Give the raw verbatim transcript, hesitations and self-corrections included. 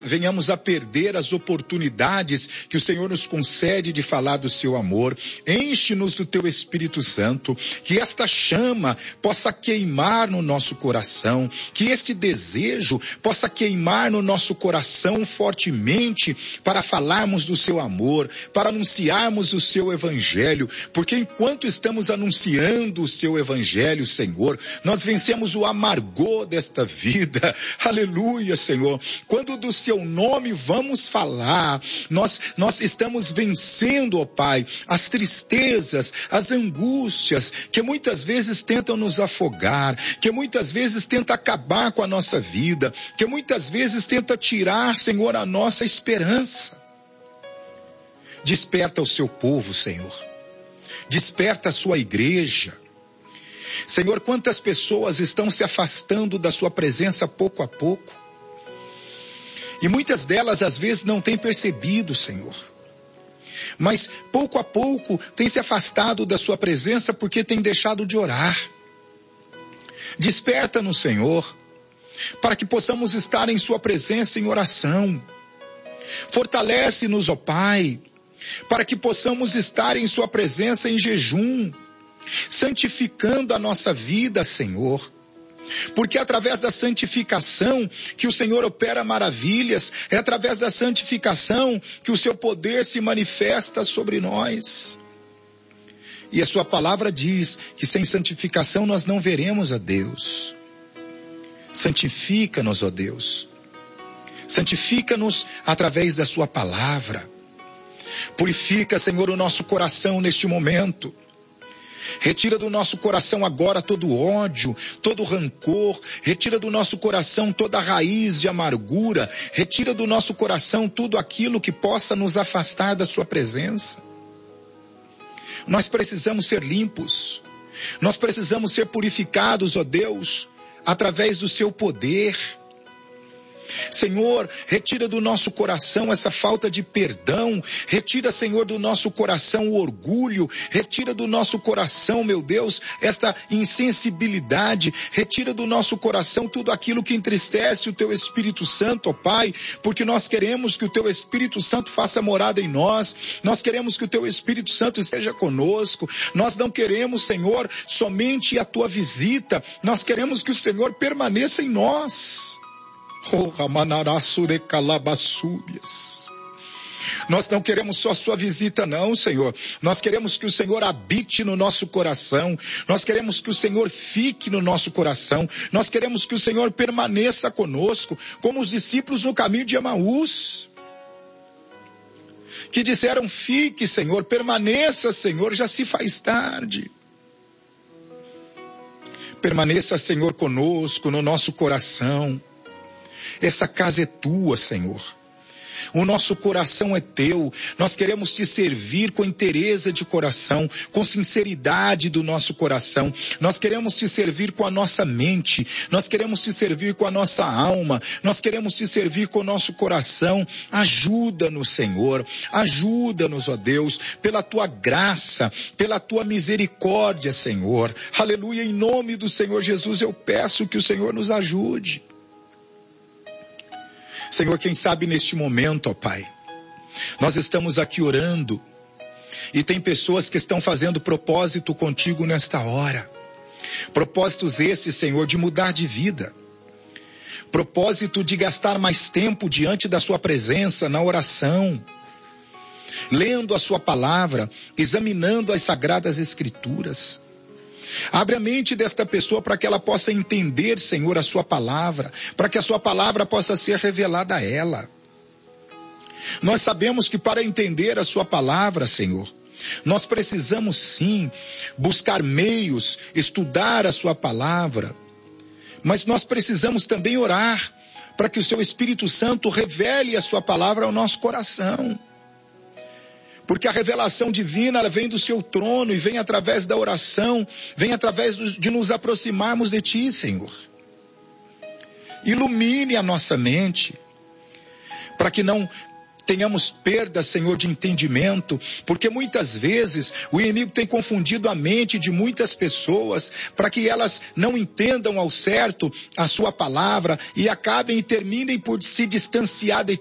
venhamos a perder as oportunidades que o Senhor nos concede de falar do seu amor. Enche-nos do teu Espírito Santo, que esta chama possa queimar no nosso coração, que este desejo possa queimar no nosso coração fortemente para falarmos do seu amor, para anunciarmos o seu evangelho, porque enquanto estamos anunciando o seu evangelho, Senhor, nós vencemos o amargor desta vida. Aleluia, Senhor. Quando do seu Teu nome vamos falar, nós, nós estamos vencendo, ó Pai, as tristezas, as angústias, que muitas vezes tentam nos afogar, que muitas vezes tentam acabar com a nossa vida, que muitas vezes tentam tirar, Senhor, a nossa esperança. Desperta o seu povo, Senhor. Desperta a sua igreja. Senhor, quantas pessoas estão se afastando da sua presença pouco a pouco? E muitas delas, às vezes, não têm percebido, Senhor. Mas, pouco a pouco, têm se afastado da sua presença porque têm deixado de orar. Desperta-nos, Senhor, para que possamos estar em sua presença em oração. Fortalece-nos, ó Pai, para que possamos estar em sua presença em jejum, santificando a nossa vida, Senhor. Porque é através da santificação que o Senhor opera maravilhas, é através da santificação que o seu poder se manifesta sobre nós. E a sua palavra diz que sem santificação nós não veremos a Deus. Santifica-nos, ó Deus. Santifica-nos através da sua palavra. Purifica, Senhor, o nosso coração neste momento. Retira do nosso coração agora todo ódio, todo rancor, retira do nosso coração toda raiz de amargura, retira do nosso coração tudo aquilo que possa nos afastar da sua presença. Nós precisamos ser limpos, nós precisamos ser purificados, ó Deus, através do seu poder. Senhor, retira do nosso coração essa falta de perdão, retira, Senhor, do nosso coração o orgulho, retira do nosso coração, meu Deus, esta insensibilidade, retira do nosso coração tudo aquilo que entristece o teu Espírito Santo, ó Pai, porque nós queremos que o teu Espírito Santo faça morada em nós, nós queremos que o teu Espírito Santo esteja conosco, nós não queremos, Senhor, somente a tua visita, nós queremos que o Senhor permaneça em nós. Oh, Ramanaraçu de Calabaçúrias. Nós não queremos só a sua visita não, Senhor. Nós queremos que o Senhor habite no nosso coração. Nós queremos que o Senhor fique no nosso coração. Nós queremos que o Senhor permaneça conosco, como os discípulos no caminho de Emaús, que disseram: fique, Senhor, permaneça, Senhor, já se faz tarde. Permaneça, Senhor, conosco, no nosso coração. Essa casa é tua, Senhor. O nosso coração é teu. Nós queremos te servir com inteireza de coração, com sinceridade do nosso coração. Nós queremos te servir com a nossa mente. Nós queremos te servir com a nossa alma. Nós queremos te servir com o nosso coração. Ajuda-nos, Senhor. Ajuda-nos, ó Deus, pela tua graça, pela tua misericórdia, Senhor. Aleluia. Em nome do Senhor Jesus, eu peço que o Senhor nos ajude. Senhor, quem sabe neste momento, ó Pai, nós estamos aqui orando e tem pessoas que estão fazendo propósito contigo nesta hora. Propósitos esses, Senhor, de mudar de vida. Propósito de gastar mais tempo diante da sua presença, na oração, lendo a sua palavra, examinando as sagradas escrituras. Abre a mente desta pessoa para que ela possa entender, Senhor, a sua palavra, para que a sua palavra possa ser revelada a ela. Nós sabemos que para entender a sua palavra, Senhor, nós precisamos sim buscar meios, estudar a sua palavra, mas nós precisamos também orar para que o seu Espírito Santo revele a sua palavra ao nosso coração. Porque a revelação divina, ela vem do seu trono e vem através da oração, vem através de nos aproximarmos de ti, Senhor. Ilumine a nossa mente, para que não tenhamos perda, Senhor, de entendimento, porque muitas vezes o inimigo tem confundido a mente de muitas pessoas para que elas não entendam ao certo a sua palavra e acabem e terminem por se distanciar de